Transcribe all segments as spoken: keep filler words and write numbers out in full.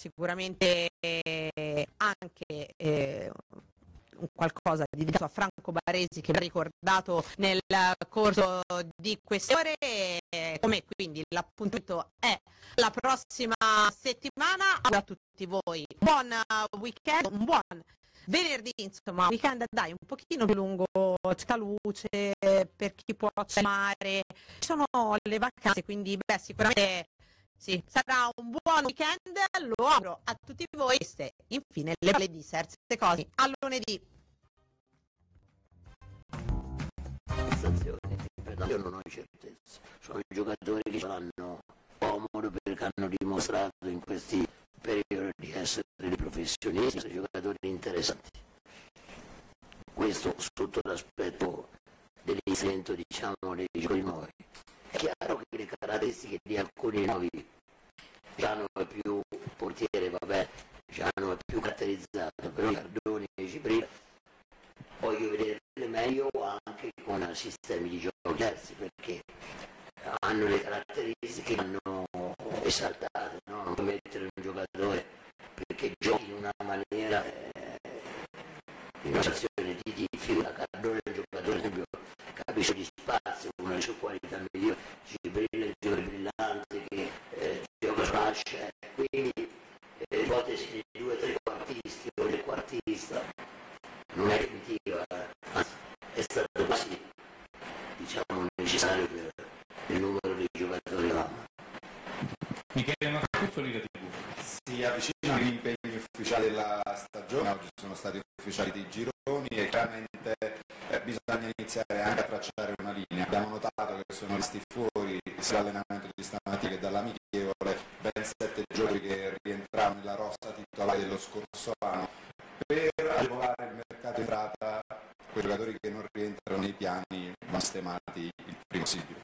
sicuramente eh, anche eh, qualcosa di dedicato a Franco Baresi, che vi ha ricordato nel corso di queste ore, eh, come quindi l'appuntamento è la prossima settimana. A tutti voi buon weekend, un buon venerdì, insomma, weekend dai un pochino più lungo, c'è luce, per chi può c'è mare, ci sono le vacanze, quindi beh, sicuramente sì, sarà un buon weekend, lo auguro a tutti voi. Queste infine le palle di Serse Cose, a lunedì. Io non ho certezza, sono giocatori che fanno comodo perché hanno dimostrato in questi periodi di essere dei professionisti, essere giocatori interessanti. Questo sotto l'aspetto dell'inserimento, diciamo, dei giocatori nuovi. È chiaro che le caratteristiche di alcuni nuovi, Giano è più portiere, vabbè, Giano è più caratterizzato, però Cardoni e Ciprina voglio vederle meglio anche con sistemi di gioco diversi, perché hanno le caratteristiche che hanno esaltate, no? Non puoi mettere un giocatore perché giochi in una maniera, eh, in una situazione di difficoltà. Cardone è un giocatore, esempio, capisce di spazio, una delle sue qualità migliori, Ciprina è un giocatore brillante che eh, gioca fascia, quindi eh, l'ipotesi di due o tre quartisti o del quartista non è definitiva, anzi è stato quasi, diciamo, necessario per il numero di giocatori che hanno. Michele Marcuccio, Liga tivù. Si avvicinano gli impegni ufficiali della stagione, oggi sono stati ufficiali dei gironi e chiaramente eh, bisogna iniziare anche a tracciare una linea. Abbiamo notato che sono rimasti fuori sia dall'allenamento di stamattina che dall'amichevole ben sette giocatori che rientravano nella rosa titolare dello scorso anno. Per agevolare il mercato in entrata, quei giocatori che non rientrano nei piani vanno sistemati il prima possibile.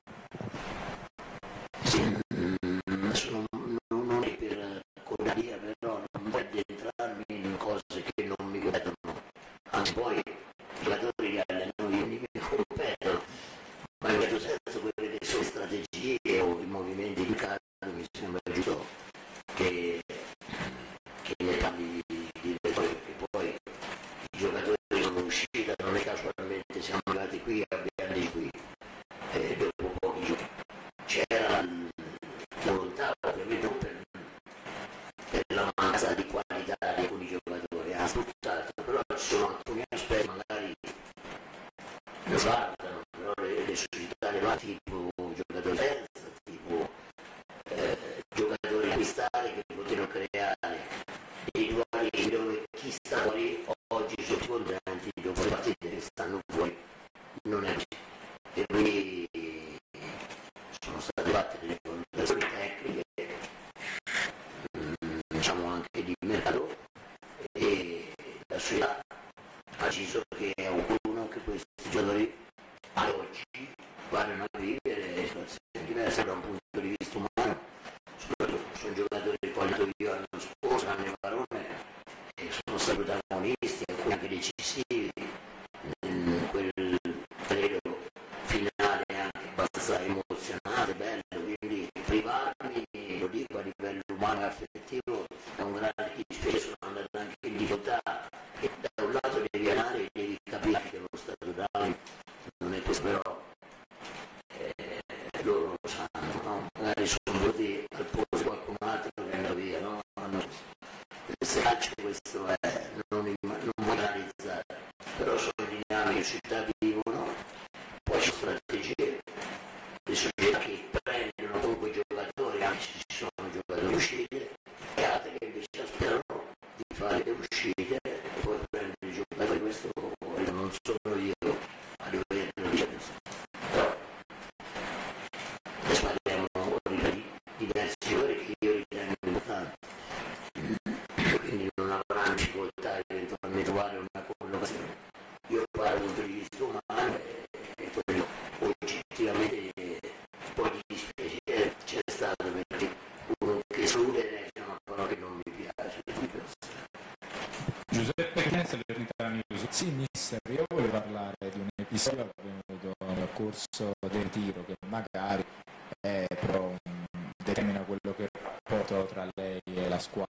Sì, sono, non è per codaria, però non voglio addentrarmi in cose che non mi competono. Anzi, poi i giocatori che allenano io mi competono, ma in questo senso quelle che sono strategie o i movimenti di campo mi sembra giusto che, che ne parli di vettori, perché poi i giocatori sono usciti, non è casualmente siamo arrivati qui e abbiamo di qui, e dopo pochi giorni c'era la volontà, ovviamente non per, per la mancanza di qualità di alcuni giocatori, ha sfruttato, però ci sono alcuni aspetti magari lo guardano, però le, le società levate tipo giocatori terza, tipo eh, giocatori acquistati che potevano creare dei ruoli dove chi sta fuori oggi sono contenti dopo le partite che stanno fuori, non è così. E quindi sono state fatte delle valutazioni tecniche, mh, diciamo anche di mercato, e la società ha deciso che è opportuno che questi giocatori ad oggi vadano a vivere situazioni diverse da un punto di vista umano. Sono, sono giocatori che poi io l'anno scorso, l'anno Barone, e sono stati protagonisti, alcuni anche decisivi in quel periodo finale anche abbastanza emozionante, bello, quindi privarmi, lo dico a livello umano e affettivo, è un grande dispiacere, sono andato anche in difficoltà e da un lato devi andare e devi capire che lo stato d'animo non è questo, però eh, loro lo sanno, no? Magari sono venuti al posto di qualcun altro che andava via, no? Questo calcio, questo è, non, non vuoi analizzare, però sono dinamiche, città vivono, poi ci sono strategie, le società che prendono comunque i giocatori, anche se ci sono giocatori uscite, e altre che invece aspettano di fare le uscite e poi prendere i giocatori. Questo non sono io a doverlo dire, però adesso parliamo di diversi ore che io ritengo importanti, quindi non avranno difficoltà eventualmente trovare una collocazione. Io parlo dal punto di vista umano e, e poi oggettivamente poi di dispiacere c'è stato, perché uno che esclude è una parola che non mi piace. Giuseppe Chiesa, Salernitana News. Sì, mister, io voglio parlare di un episodio avvenuto nel corso del ritiro che magari è, però determina quello che è il rapporto tra lei e la squadra.